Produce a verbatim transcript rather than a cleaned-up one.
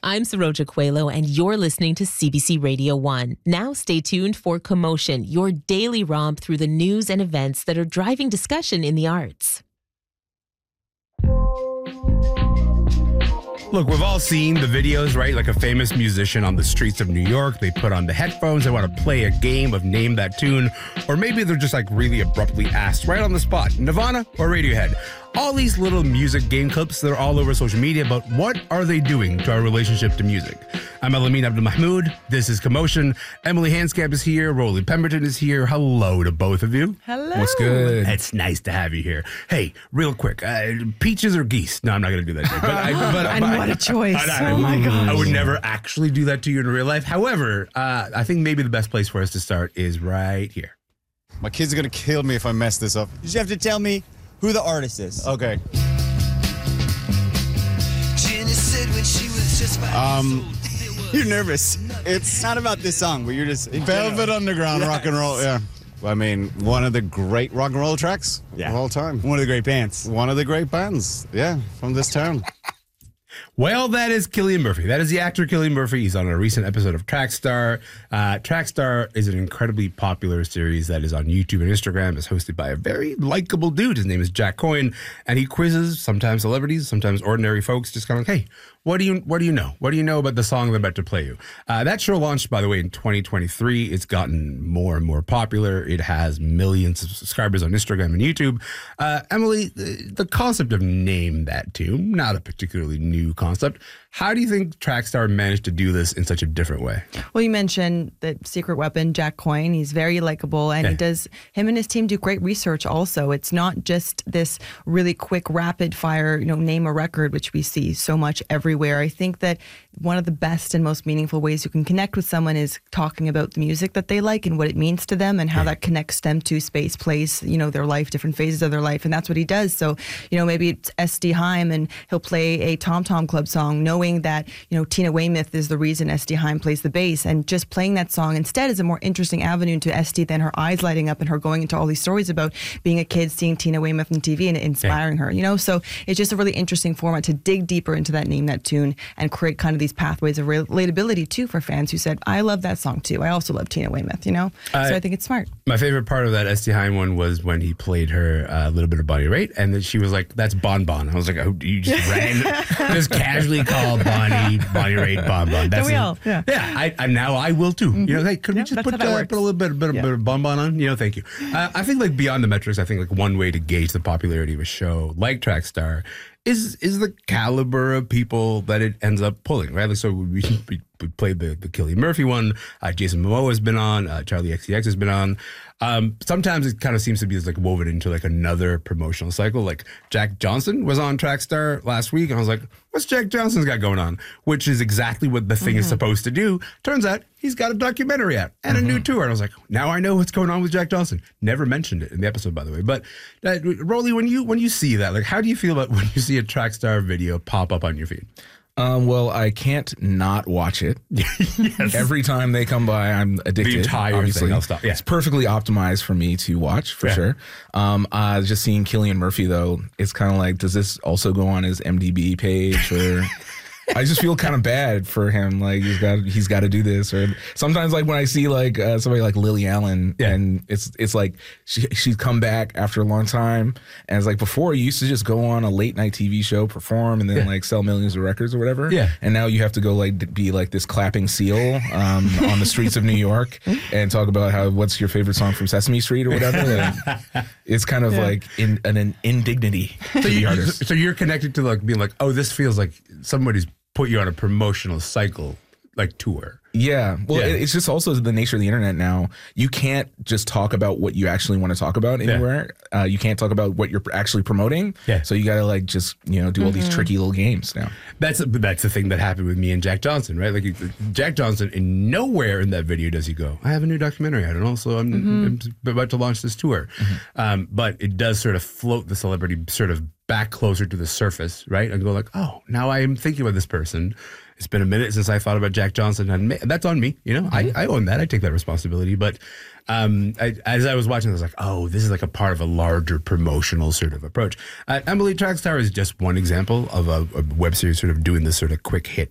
I'm Saroja Coelho, and you're listening to C B C Radio one. Now stay tuned for Commotion, your daily romp through the news and events that are driving discussion in the arts. Look, we've all seen the videos, right? Like a famous musician on the streets of New York. They put on the headphones. They want to play a game of Name That Tune. Or maybe they're just like really abruptly asked right on the spot, Nirvana or Radiohead? All these little music game clips that are all over social media, but what are they doing to our relationship to music? I'm Elamin Abdul-Mahmoud. This is Commotion. Emily Hanscamp is here. Rolly Pemberton is here. Hello to both of you. Hello. What's good? It's nice to have you here. Hey, real quick, uh, peaches or geese? No, I'm not going to do that to you. But I, but, and but what I, a choice. I, I, oh my gosh. I would never actually do that to you in real life. However, uh, I think maybe the best place for us to start is right here. My kids are going to kill me if I mess this up. You just have to tell me who the artist is. Okay. Um, You're nervous. It's not about this song, but you're just... Velvet Underground Yes. rock and roll, yeah. I mean, one of the great rock and roll tracks Yeah. of all time. One of the great bands. One of the great bands, yeah, from this town. Well, that is Cillian Murphy. That is the actor Cillian Murphy. He's on a recent episode of Trackstar. Uh, Trackstar is an incredibly popular series that is on YouTube and Instagram. It's hosted by a very likable dude. His name is Jack Coyne, and he quizzes sometimes celebrities, sometimes ordinary folks, just kind of like, hey, what do you what do you know? What do you know about the song I'm about to play you? Uh, that show launched, by the way, in twenty twenty-three. It's gotten more and more popular. It has millions of subscribers on Instagram and YouTube. Uh, Emily, the, the concept of Name That Tune, not a particularly new concept. How do you think Trackstar managed to do this in such a different way? Well, you mentioned the secret weapon, Jack Coyne. He's very likable, and Yeah. he does. Him and his team do great research. Also, it's not just this really quick, rapid fire, you know, name a record, which we see so much everywhere. I think that one of the best and most meaningful ways you can connect with someone is talking about the music that they like and what it means to them, and how that connects them to space, place, you know, their life, different phases of their life, and that's what he does. So, you know, maybe it's S D Heim, and he'll play a Tom Tom Club song, knowing that, you know, Tina Weymouth is the reason S D Heim plays the bass, and just playing that song instead is a more interesting avenue to S D than her eyes lighting up and her going into all these stories about being a kid, seeing Tina Weymouth on T V and inspiring yeah. her, you know? So it's just a really interesting format to dig deeper into that Name That Tune and create kind of these pathways of relatability too for fans who said, I love that song too. I also love Tina Weymouth, you know? Uh, so I think it's smart. My favorite part of that S D Heim one was when he played her a uh, little bit of Bonnie Raitt, and then she was like, that's Bon Bon. I was like, oh, you just ran, just casually called Bonnie, Bonnie Raitt, Bon Bon. That's Don't we a, all? Yeah. Yeah, I, I, now I will too. Mm-hmm. You know, hey, could yeah, we just that's put, how that uh, works. put a little bit, bit, yeah. bit of Bon Bon on? You know, thank you. Uh, I think like beyond the metrics, I think like one way to gauge the popularity of a show like Trackstar is is the caliber of people that it ends up pulling, right? Like, so we, we, we played the, the Cillian Murphy one. Uh, Jason Momoa has been on. Uh, Charlie X C X has been on. Um, sometimes it kind of seems to be like woven into like another promotional cycle. Like Jack Johnson was on Trackstar last week, and I was like, what's Jack Johnson's got going on? Which is exactly what the thing mm-hmm. is supposed to do. Turns out he's got a documentary out and mm-hmm. a new tour. And I was like, now I know what's going on with Jack Johnson. Never mentioned it in the episode, by the way. But uh, Rolly, when you when you see that, like, how do you feel about when you see a Trackstar video pop up on your feed? Um, well, I can't not watch it. Yes. Every time they come by, I'm addicted. The entire obviously. thing, I'll stop. Yeah. It's perfectly optimized for me to watch, for yeah. sure. Um, uh, just seeing Cillian Murphy, though, it's kind of like, does this also go on his M D B page? Or I just feel kind of bad for him. Like, he's got he's got to do this. Or sometimes, like, when I see, like, uh, somebody like Lily Allen, yeah. and it's it's like she, she's come back after a long time. And it's like, before, you used to just go on a late night T V show, perform, and then, yeah. like, sell millions of records or whatever. Yeah. And now you have to go, like, be, like, this clapping seal um, on the streets of New York and talk about how, what's your favorite song from Sesame Street or whatever. Like, it's kind of, yeah. like, in, an, an indignity so to you, the artist. So you're connected to, like, being like, oh, this feels like somebody's put you on a promotional cycle, like tour. Yeah. Well, yeah. it's just also the nature of the internet now. You can't just talk about what you actually want to talk about anywhere. Yeah. Uh, you can't talk about what you're actually promoting. Yeah. So you got to like just, you know, do mm-hmm. all these tricky little games now. That's that's the thing that happened with me and Jack Johnson, right? Like Jack Johnson, in nowhere in that video does he go, I have a new documentary out and also I'm, mm-hmm. I'm about to launch this tour. Mm-hmm. Um, but it does sort of float the celebrity sort of back closer to the surface, right? And go like, oh, now I am thinking about this person. It's been a minute since I thought about Jack Johnson, and that's on me. You know, mm-hmm. I, I own that. I take that responsibility. But um, I, as I was watching, I was like, oh, this is like a part of a larger promotional sort of approach. Uh, Emily, Trackstar is just one example of a, a web series sort of doing this sort of quick hit